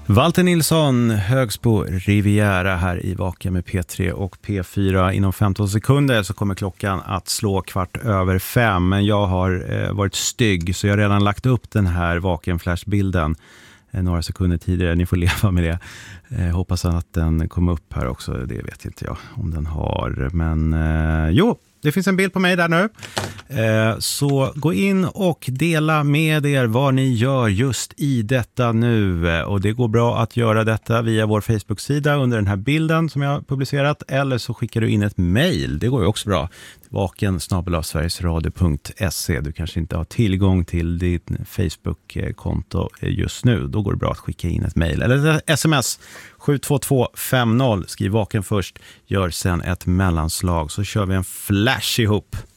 Walter Nilsson, Högsbo Riviera här i Vaken med P3 och P4. Inom 15 sekunder så kommer klockan att slå 5:15. Men jag har varit stygg så jag har redan lagt upp den här Vaken-flashbilden några sekunder tidigare. Ni får leva med det. Hoppas att den kommer upp här också. Det vet inte jag om den har. Men jo, det finns en bild på mig där nu. Så gå in och dela med er vad ni gör just i detta nu. Och det går bra att göra detta via vår Facebook-sida under den här bilden som jag har publicerat. Eller så skickar du in ett mejl. Det går ju också bra. vaken@sverigesradio.se. Du kanske inte har tillgång till ditt Facebook-konto just nu. Då går det bra att skicka in ett mejl. Eller ett sms 72250. Skriv Vaken först. Gör sen ett mellanslag så kör vi en flash ihop.